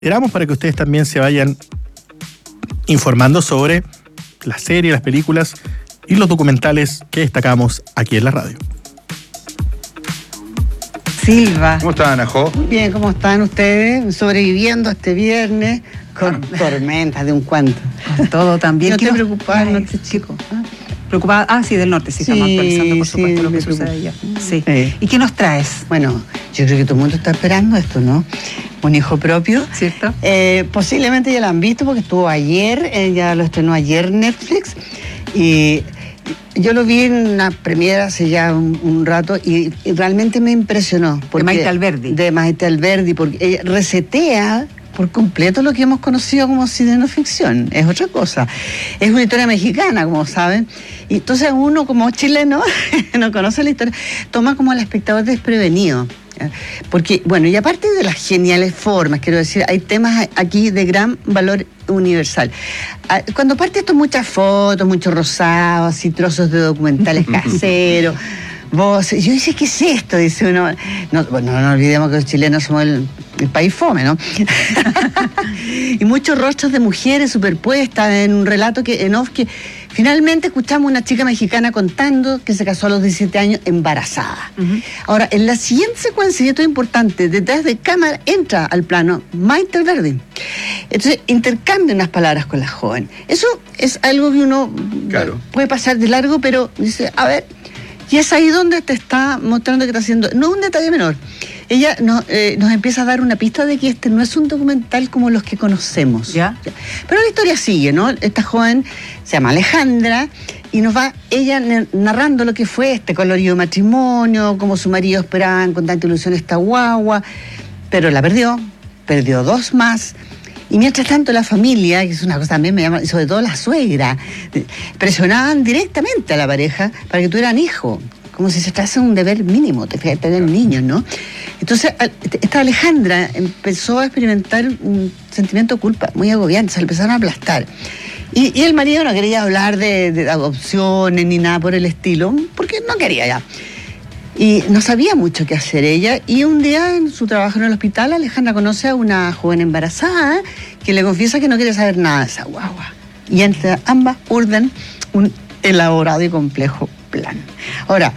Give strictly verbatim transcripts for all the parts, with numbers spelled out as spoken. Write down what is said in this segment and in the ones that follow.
Esperamos para que ustedes también se vayan informando sobre las series, las películas y los documentales que destacamos aquí en la radio. Silva. ¿Cómo están, Ajo? Muy bien, ¿cómo están ustedes? Sobreviviendo este viernes con tormentas de un cuanto. Con todo también. No te nos... preocupes, no te chico. ¿Ah? Preocupada, ah, sí, del norte, sí, sí estamos actualizando, por sí, supuesto, lo que preocupa. sucede allá. Sí. sí. ¿Y qué nos traes? Bueno, yo creo que todo el mundo está esperando esto, ¿no? Un hijo propio. ¿Cierto? Eh, posiblemente ya lo han visto porque estuvo ayer, eh, ya lo estrenó ayer Netflix. Y yo lo vi en una premiera hace ya un, un rato y, y realmente me impresionó. De Maite Alberdi. De Maite Alberdi, porque ella resetea por completo lo que hemos conocido como cineficción. Es otra cosa. Es una historia mexicana, como saben. Y entonces uno como chileno no conoce la historia, toma como al espectador desprevenido. Porque, bueno, y aparte de las geniales formas, quiero decir, hay temas aquí de gran valor universal. Cuando parte esto, muchas fotos, muchos rosados, así trozos de documentales caseros, voces. Yo dice, ¿qué es esto? Dice uno. No, bueno, no olvidemos que los chilenos somos el, el país fome, ¿no? Y muchos rostros de mujeres superpuestas en un relato que, en off, que finalmente escuchamos una chica mexicana contando que se casó a los diecisiete años embarazada. Uh-huh. Ahora, en la siguiente secuencia, y esto es importante, detrás de cámara entra al plano Maite Alberdi. Entonces, intercambia unas palabras con la joven. Eso es algo que uno claro. puede pasar de largo, pero dice, a ver, y es ahí donde te está mostrando que está haciendo, no un detalle menor. Ella nos, eh, nos empieza a dar una pista de que este no es un documental como los que conocemos. ¿Ya? Pero la historia sigue, ¿no? Esta joven se llama Alejandra y nos va ella narrando lo que fue este colorido matrimonio, cómo su marido esperaba con tanta ilusión esta guagua, pero la perdió, perdió dos más. Y mientras tanto la familia, que es una cosa también me llama, sobre todo la suegra, presionaban directamente a la pareja para que tuvieran hijos, como si se tratase de un deber mínimo, te fijas, tener niños, ¿no? Entonces, esta Alejandra empezó a experimentar un sentimiento de culpa muy agobiante, se le empezaron a aplastar. Y, y el marido no quería hablar de, de adopciones ni nada por el estilo, porque no quería ya. Y no sabía mucho qué hacer ella, y un día en su trabajo en el hospital, Alejandra conoce a una joven embarazada que le confiesa que no quiere saber nada de esa guagua. Y entre ambas urden un elaborado y complejo plan. Ahora,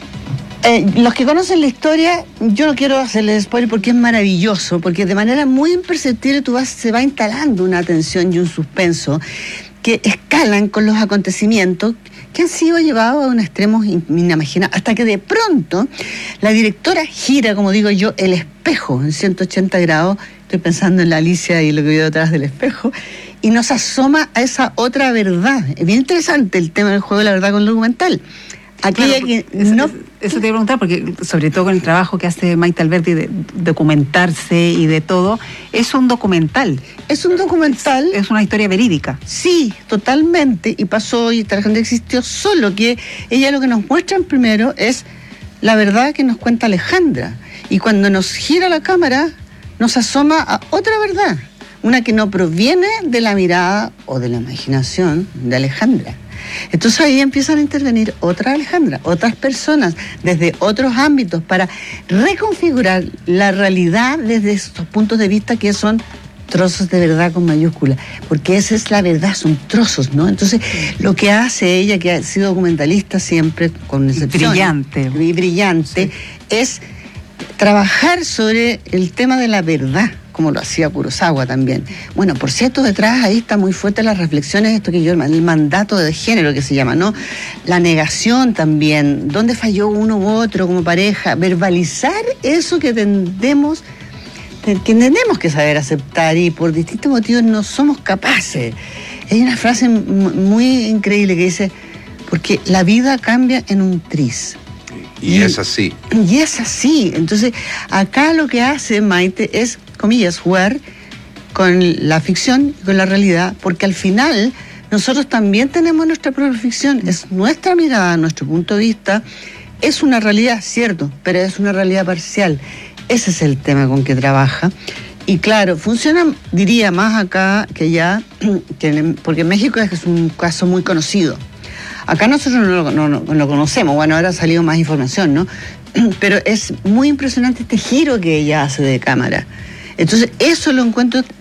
eh, los que conocen la historia, yo no quiero hacerles spoiler porque es maravilloso, porque de manera muy imperceptible tú vas, se va instalando una tensión y un suspenso que escalan con los acontecimientos que han sido llevados a un extremo inimaginable, hasta que de pronto la directora gira, como digo yo, el espejo en ciento ochenta grados, estoy pensando en la Alicia y lo que veo detrás del espejo, y nos asoma a esa otra verdad. Es bien interesante el tema del juego de la verdad con el documental. Aquella claro, que eso, no... Eso te iba a preguntar, porque sobre todo con el trabajo que hace Maite Alberdi de documentarse y de todo, es un documental. Es un documental. Es, es una historia verídica. Sí, totalmente, y pasó y esta gente existió, solo que ella lo que nos muestran primero es la verdad que nos cuenta Alejandra. Y cuando nos gira la cámara, nos asoma a otra verdad, una que no proviene de la mirada o de la imaginación de Alejandra. Entonces ahí empiezan a intervenir otra Alejandra, otras personas, desde otros ámbitos, para reconfigurar la realidad desde estos puntos de vista que son trozos de verdad con mayúscula, porque esa es la verdad, son trozos, ¿no? Entonces, lo que hace ella, que ha sido documentalista siempre, con excepción, brillante, y brillante, sí, es trabajar sobre el tema de la verdad, como lo hacía Kurosawa también. Bueno, por cierto, detrás ahí está muy fuerte las reflexiones, esto que yo, el mandato de género que se llama, ¿no? La negación también, dónde falló uno u otro como pareja, verbalizar eso que tendemos, que tenemos que saber aceptar y por distintos motivos no somos capaces. Hay una frase muy increíble que dice, porque la vida cambia en un tris. Y, y es así. Y es así. Entonces, acá lo que hace Maite es, comillas, jugar con la ficción y con la realidad, porque al final nosotros también tenemos nuestra propia ficción, es nuestra mirada, nuestro punto de vista, es una realidad, cierto, pero es una realidad parcial. Ese es el tema con que trabaja. Y claro, funciona, diría, más acá que allá, que, porque en México es un caso muy conocido. Acá nosotros no lo, no, no lo conocemos, bueno, ahora ha salido más información, ¿no? Pero es muy impresionante este giro que ella hace de cámara. Entonces, eso lo encuentro